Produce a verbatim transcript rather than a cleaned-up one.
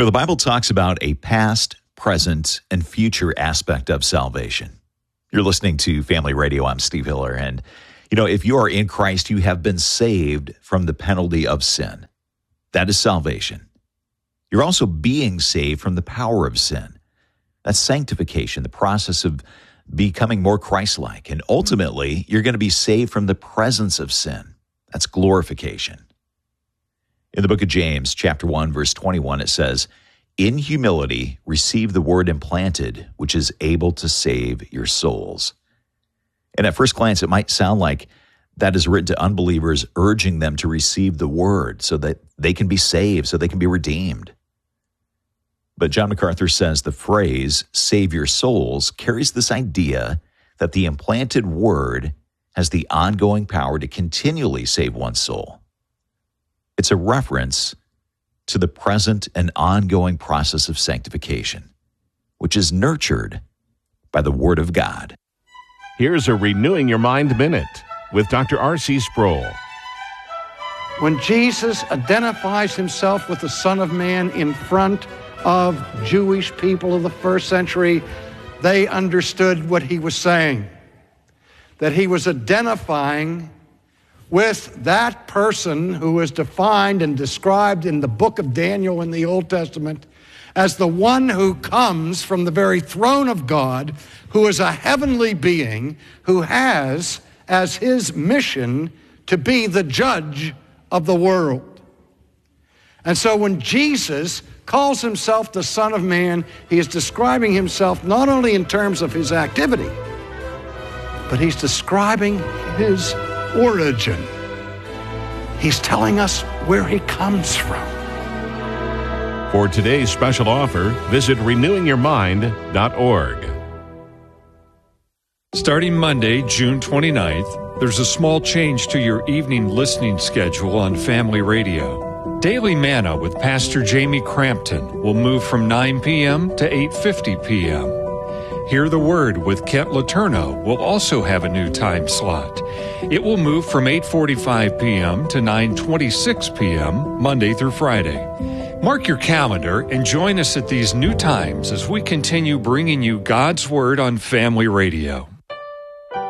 know, the Bible talks about a past, present, and future aspect of salvation. You're listening to Family Radio. I'm Steve Hiller. And, you know, if you are in Christ, you have been saved from the penalty of sin. That is salvation. You're also being saved from the power of sin. That's sanctification, the process of becoming more Christ-like. And ultimately, you're going to be saved from the presence of sin. That's glorification. In the book of James, chapter one, verse twenty-one, it says, "In humility receive the word implanted, which is able to save your souls." And at first glance, it might sound like that is written to unbelievers, urging them to receive the word so that they can be saved, so they can be redeemed. But John MacArthur says the phrase, "save your souls," carries this idea that the implanted word has the ongoing power to continually save one's soul. It's a reference to the present and ongoing process of sanctification, which is nurtured by the Word of God. Here's a Renewing Your Mind Minute with Doctor R C Sproul. When Jesus identifies himself with the Son of Man in front of Jewish people of the first century, they understood what he was saying, that he was identifying with that person who is defined and described in the book of Daniel in the Old Testament as the one who comes from the very throne of God, who is a heavenly being, who has as his mission to be the judge of the world. And so when Jesus calls himself the Son of Man, he is describing himself not only in terms of his activity, but he's describing his origin. He's telling us where he comes from. For today's special offer, visit renewing your mind dot org. Starting Monday, June twenty-ninth, there's a small change to your evening listening schedule on Family Radio. Daily Manna with Pastor Jamie Crampton will move from nine p.m. to eight fifty p.m. Hear the Word with Kent Letourneau will also have a new time slot. It will move from eight forty-five p.m. to nine twenty-six p.m. Monday through Friday. Mark your calendar and join us at these new times as we continue bringing you God's Word on Family Radio.